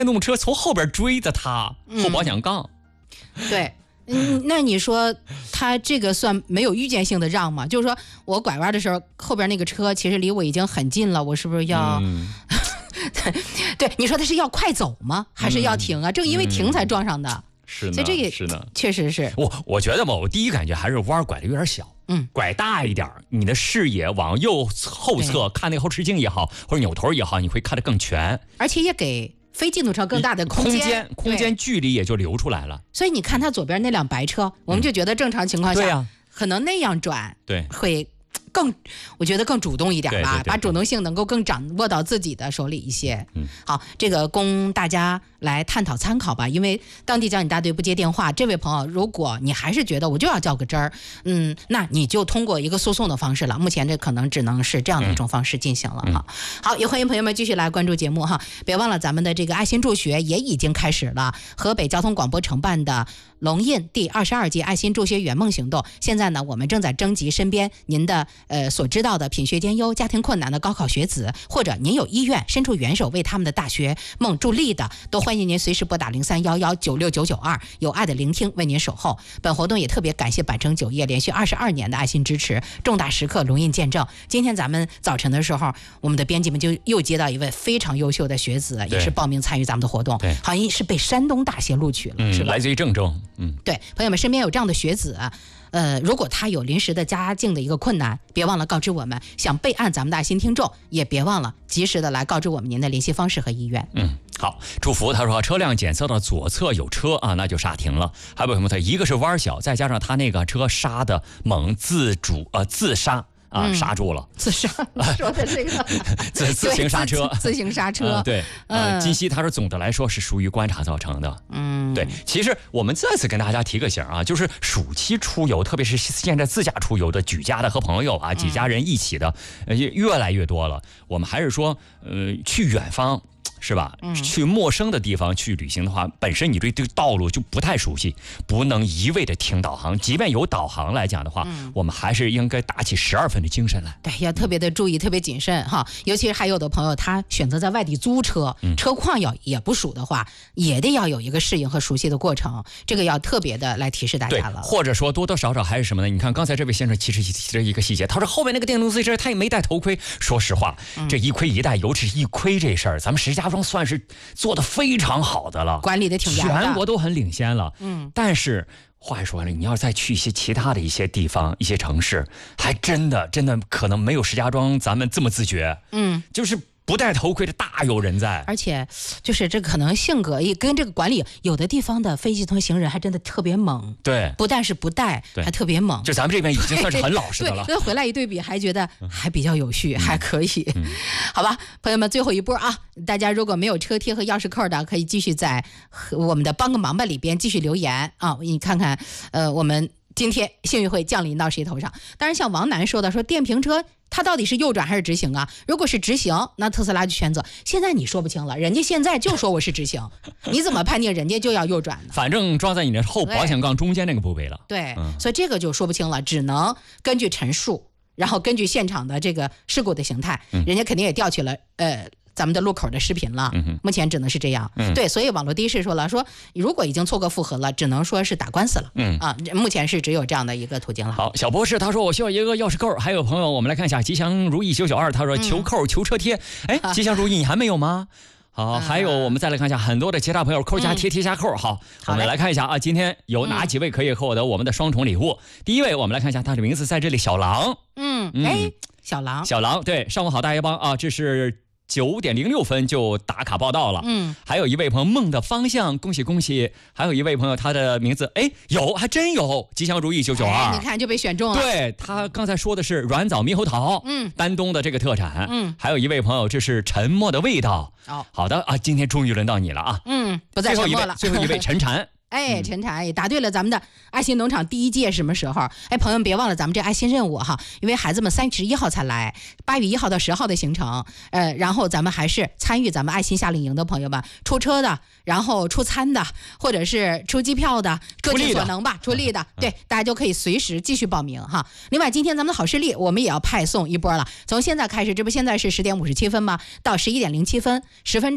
电动车从后边追着他，后保险杠。 对。那你说他这个算没有预见性的让吗？就是说我拐弯的时候，后边那个车其实离我已经很近了，我是不是要？对，你说他是要快走吗？还是要停啊？正因为停才撞上的。 是呢， 所以这也是的， 确实是。 我觉得吧，我第一感觉还是弯拐的有点小。拐大一点，你的视野往后侧看那个后视镜也好，或者扭头也好，你会看得更全， 而且也给非机动车更大的空间距离也就留出来了。 所以你看他左边那辆白车，我们就觉得正常情况下，可能那样转会我觉得更主动一点吧，把主动性能够更掌握到自己的手里一些。好，这个供大家来探讨参考吧。因为当地交警大队不接电话，这位朋友，如果你还是觉得我就要较个真儿，那你就通过一个诉讼的方式了。目前这可能只能是这样的一种方式进行了哈。好，也欢迎朋友们继续来关注节目哈。别忘了咱们的这个爱心助学也已经开始了，河北交通广播承办的龙印第22届爱心助学圆梦行动。现在呢，我们正在征集身边您的所知道的品学兼优、家庭困难的高考学子，或者您有意愿伸出援手为他们的大学梦助力的，都欢迎您随时拨打0311969992，有爱的聆听为您守候。本活动也特别感谢百城酒业连续22年的爱心支持，重大时刻龙印见证。今天咱们早晨的时候，我们的编辑们就又接到一位非常优秀的学子，也是报名参与咱们的活动，好像是被山东大学录取了，是吧？ 来自于郑州。 对，朋友们身边有这样的学子，如果他有临时的家境的一个困难，别忘了告知我们。想备案咱们的爱心听众，也别忘了及时的来告知我们您的联系方式和意愿。 好，祝福他说车辆检测到左侧有车啊，那就刹停了。还有什么？他一个是弯小，再加上他那个车刹的猛，自刹。刹住了， 自刹说的这个自行刹车， 自行刹车， 对，金熙他说总的来说是属于观察造成的，对。其实我们再次跟大家提个醒啊，就是暑期出游，特别是现在自驾出游的、举家的和朋友啊，几家人一起的，越来越多了。我们还是说，去远方。是吧？去陌生的地方去旅行的话，本身你对这个道路就不太熟悉，不能一味的听导航。即便有导航来讲的话，我们还是应该打起12分的精神来。 对，要特别的注意，特别谨慎哈。尤其是还有的朋友，他选择在外地租车，车况也不熟的话，也得要有一个适应和熟悉的过程。这个要特别的来提示大家了。 或者说多多少少还是什么呢？你看刚才这位先生其实提了一个细节，他说后面那个电动自行车他也没戴头盔。说实话，这一盔一戴，尤其是一盔这事儿，咱们石家庄算是做得非常好的了， 管理的挺严的， 全国都很领先了。但是话也说完了，你要再去一些其他的一些地方、一些城市，还真的可能没有石家庄咱们这么自觉。就是不戴头盔的大有人在， 而且就是这可能性格也跟这个管理，有的地方的非机动行人还真的特别猛。 对， 不但是不戴，还特别猛。 就咱们这边已经算是很老实的了。 对，回来一对比，还觉得还比较有序，还可以。好吧，朋友们，最后一波啊！大家如果没有车贴和钥匙扣的，可以继续在我们的帮个忙吧里边继续留言啊！你看看，我们今天幸运会降临到谁头上？当然，像王楠说的，说电瓶车。它到底是右转还是直行啊？如果是直行，那特斯拉就选择。现在你说不清了，人家现在就说我是直行，你怎么判定人家就要右转呢？ 反正装在你的后保险杠中间那个部位了。 对，所以这个就说不清了，只能根据陈述，然后根据现场的这个事故的形态，人家肯定也调取了咱们的路口的视频了，目前只能是这样。对，所以网络的士说了，说如果已经错过复核了，只能说是打官司了。目前是只有这样的一个途径了。 好，小博士他说我需要一个钥匙扣，还有朋友我们来看一下吉祥如意992，他说求扣求车贴。吉祥如意你还没有吗？好，还有我们再来看一下很多的其他朋友扣加贴贴加扣。好，我们来看一下啊，今天有哪几位可以获得我们的双重礼物？第一位我们来看一下他的名字在这里，小狼。小狼，对，上午好大家帮啊，这是9点06分就打卡报道了。还有一位朋友梦的方向，恭喜恭喜。还有一位朋友他的名字还真有吉祥如意992， 你看就被选中了。 对，他刚才说的是软枣猕猴桃，丹东的这个特产。还有一位朋友这是沉默的味道。好的啊，今天终于轮到你了啊。 不再沉默了。 最后一位陈禅。 陈禅也答对了咱们的爱心农场第1届什么时候？朋友们别忘了咱们这爱心任务哈，因为孩子们31号才来，8月1号到10号的行程，然后咱们还是参与咱们爱心夏令营的朋友们，出车的，然后出餐的，或者是出机票的，各尽所能吧，出力的，对，大家就可以随时继续报名哈。另外，今天咱们的好视力我们也要派送一波了，从现在开始，这不现在是10点57分吗？到11点07分，10分钟。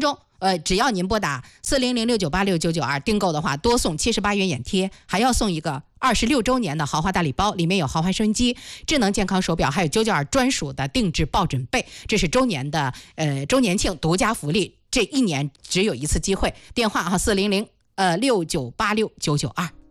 只要您拨打40069869992订购的话，多送78元眼贴，还要送一个26周年的豪华大礼包，里面有豪华收音机、智能健康手表，还有992专属的定制抱枕被，这是周年庆独家福利，这一年只有一次机会。电话40069869992。